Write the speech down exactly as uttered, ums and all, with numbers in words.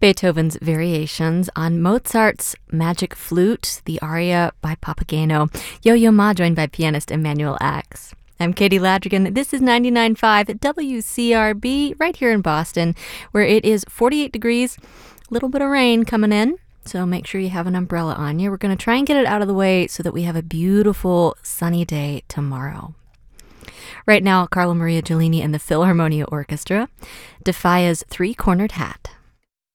Beethoven's Variations on Mozart's Magic Flute, the aria by Papageno. Yo-Yo Ma joined by pianist Emanuel Ax. I'm Katie Ladrigan. This is ninety-nine point five W C R B right here in Boston, where it is forty-eight degrees, a little bit of rain coming in. So make sure you have an umbrella on you. We're going to try and get it out of the way so that we have a beautiful sunny day tomorrow. Right now, Carla Maria Gelini and the Philharmonia Orchestra, Defia's Three-Cornered Hat.